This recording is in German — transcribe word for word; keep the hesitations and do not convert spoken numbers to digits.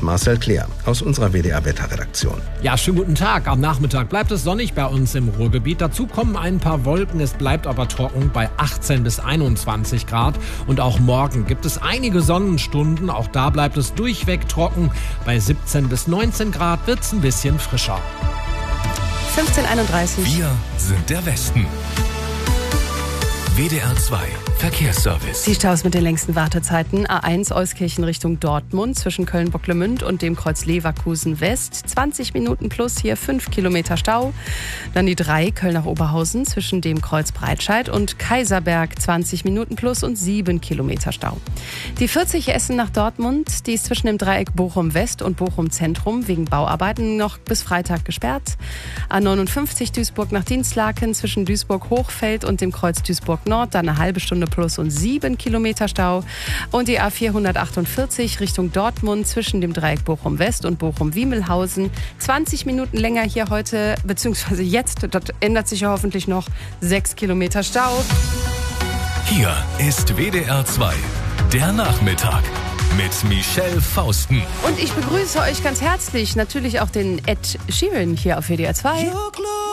Marcel Kleer aus unserer W D R-Wetterredaktion. Ja, schönen guten Tag. Am Nachmittag bleibt es sonnig bei uns im Ruhrgebiet. Dazu kommen ein paar Wolken. Es bleibt aber trocken bei achtzehn bis einundzwanzig Grad. Und auch morgen gibt es einige Sonnenstunden. Auch da bleibt es durchweg trocken. Bei siebzehn bis neunzehn Grad wird es ein bisschen frischer. fünfzehn Uhr einunddreißig. Wir sind der Westen. W D R zwei Verkehrsservice. Die Staus mit den längsten Wartezeiten. A eins Euskirchen Richtung Dortmund zwischen Köln-Bocklemünd und dem Kreuz Leverkusen West. zwanzig Minuten plus, hier fünf Kilometer Stau. Dann die drei Köln nach Oberhausen zwischen dem Kreuz Breitscheid und Kaiserberg. zwanzig Minuten plus und sieben Kilometer Stau. Die vierzig Essen nach Dortmund, die ist zwischen dem Dreieck Bochum West und Bochum Zentrum wegen Bauarbeiten noch bis Freitag gesperrt. A neunundfünfzig Duisburg nach Dinslaken zwischen Duisburg Hochfeld und dem Kreuz Duisburg Nord, dann eine halbe Stunde plus und sieben Kilometer Stau. Und die A vierhundertachtundvierzig Richtung Dortmund zwischen dem Dreieck Bochum West und Bochum Wiemelhausen. zwanzig Minuten länger hier heute, beziehungsweise jetzt, das ändert sich ja hoffentlich noch, sechs Kilometer Stau. Hier ist W D R zwei, der Nachmittag mit Michelle Fausten. Und ich begrüße euch ganz herzlich, natürlich auch den Ed Sheeran hier auf W D R zwei.